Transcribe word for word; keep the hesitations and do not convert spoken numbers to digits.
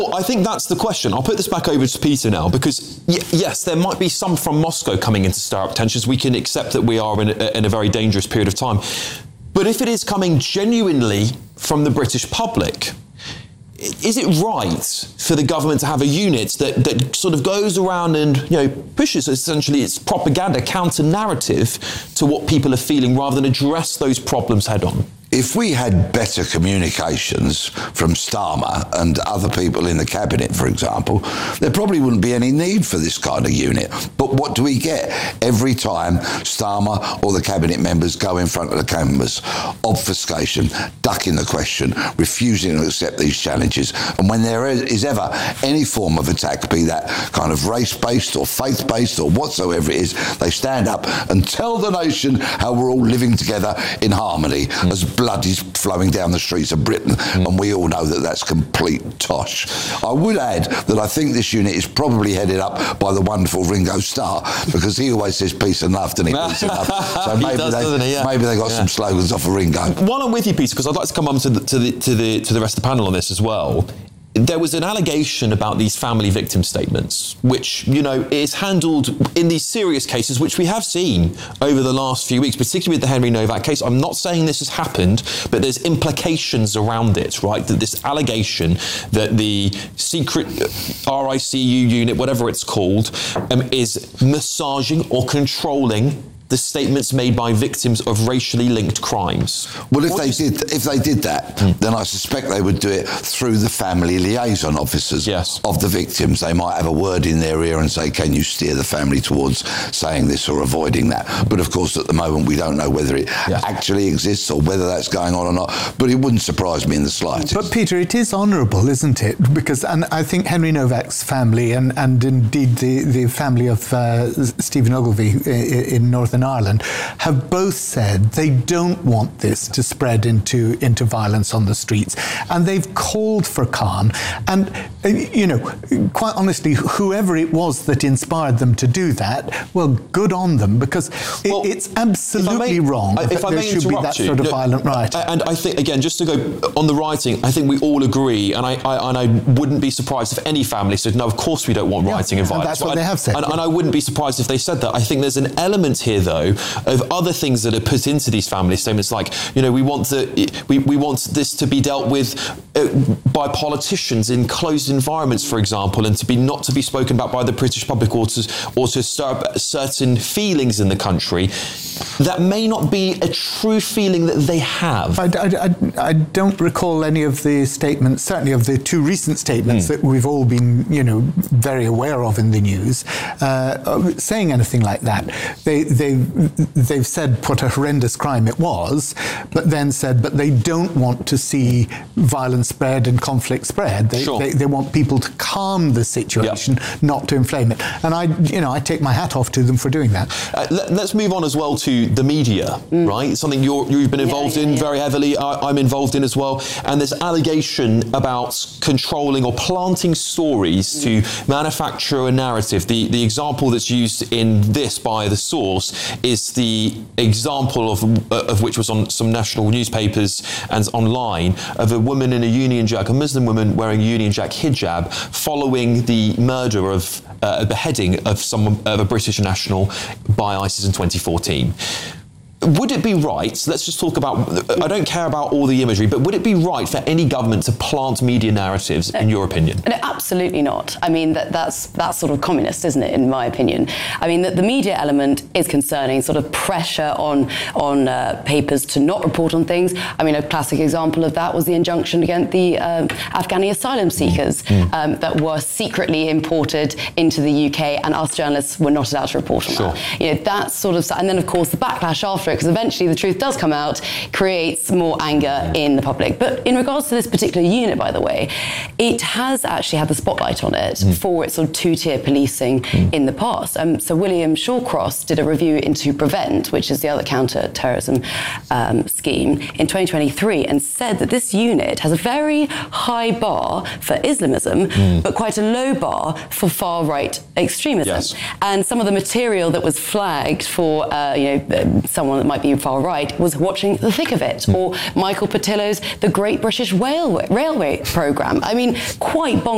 Well, I think that's the question. I'll put this back over to Peter now, because y- yes, there might be some from Moscow coming in to stir up tensions. We can accept that we are in a, in a very dangerous period of time. But if it is coming genuinely from the British public, is it right for the government to have a unit that, that sort of goes around and, you know, pushes essentially its propaganda, counter-narrative to what people are feeling, rather than address those problems head on? If we had better communications from Starmer and other people in the cabinet, for example, there probably wouldn't be any need for this kind of unit. But what do we get every time Starmer or the cabinet members go in front of the cameras? Obfuscation, ducking the question, refusing to accept these challenges. And when there is ever any form of attack, be that kind of race-based or faith-based or whatsoever it is, they stand up and tell the nation how we're all living together in harmony, mm. as blood is flowing down the streets of Britain, mm. and we all know that that's complete tosh. I would add that I think this unit is probably headed up by the wonderful Ringo Starr, because he always says peace and love, doesn't he? Peace and love. So maybe, does, they, he? Yeah. maybe they got yeah. some slogans off of Ringo. While I'm with you, Peter, because I'd like to come on to the, to the to the to the rest of the panel on this as well. There was an allegation about these family victim statements, which, you know, is handled in these serious cases, which we have seen over the last few weeks, particularly with the Henry Novak case. I'm not saying this has happened, but there's implications around it, right? That this allegation that the secret R I C U unit, whatever it's called, um, is massaging or controlling the statements made by victims of racially linked crimes. Well, if what they did, if they did that, mm. then I suspect they would do it through the family liaison officers yes. of the victims. They might have a word in their ear and say, "Can you steer the family towards saying this or avoiding that?" But of course, at the moment, we don't know whether it yes. actually exists or whether that's going on or not. But it wouldn't surprise me in the slightest. But Peter, it is honourable, isn't it? Because, and I think Henry Novak's family, and and indeed the the family of uh, Stephen Ogilvie in Northern Ireland, have both said they don't want this to spread into into violence on the streets, and they've called for calm. And uh, you know, quite honestly, whoever it was that inspired them to do that, well, good on them, because it, well, it's absolutely may, wrong if that I there should be that you, sort of no, violent riot. And I think, again, just to go on the rioting, I think we all agree, and I, I and I wouldn't be surprised if any family said, "No, of course we don't want yeah, rioting and violence." And that's what but they I, have said. And, yeah. and I wouldn't be surprised if they said that. I think there's an element here, though, of other things that are put into these family statements, like, you know, we want the we, we want this to be dealt with uh, by politicians in closed environments, for example, and to be not to be spoken about by the British public, or to or to stir up certain feelings in the country that may not be a true feeling that they have. I, I, I, I don't recall any of the statements, certainly of the two recent statements mm. that we've all been, you know, very aware of in the news, uh, saying anything like that. They, they, they've said what a horrendous crime it was, but then said, but they don't want to see violence spread and conflict spread. They, sure. they, they want people to calm the situation, yep. not to inflame it. And I, you know, I take my hat off to them for doing that. Uh, let, let's move on as well to the media, mm. right? Something you're, you've been involved yeah, yeah, in yeah. very heavily. I, I'm involved in as well. And there's allegation about controlling or planting stories mm. to manufacture a narrative. The the example that's used in this by the source is the example of uh, of which was on some national newspapers and online, of a woman in a Union Jack, a Muslim woman wearing a Union Jack hijab, following the murder of uh, a beheading of some of a British national by ISIS in twenty fourteen. Would it be right, so let's just talk about, I don't care about all the imagery, but would it be right for any government to plant media narratives, in your opinion? No, absolutely not. I mean, that, that's that's sort of communist, isn't it, in my opinion? I mean, the, the media element is concerning, sort of pressure on, on uh, papers to not report on things. I mean, a classic example of that was the injunction against the um, Afghani asylum seekers mm. um, that were secretly imported into the U K, and us journalists were not allowed to report on sure. that. You know, that's sort of, and then of course the backlash after, because eventually the truth does come out, creates more anger in the public. But in regards to this particular unit, by the way, it has actually had the spotlight on it mm. for its sort of two-tier policing mm. in the past. Um, so William Shawcross did a review into Prevent, which is the other counter-terrorism um, scheme, in twenty twenty-three, and said that this unit has a very high bar for Islamism, mm. but quite a low bar for far-right extremism. Yes. And some of the material that was flagged for uh, you know, someone that might be far right was watching The Thick of It, mm. or Michael Patillo's The Great British Railway, Railway Programme. I mean, quite bonkers.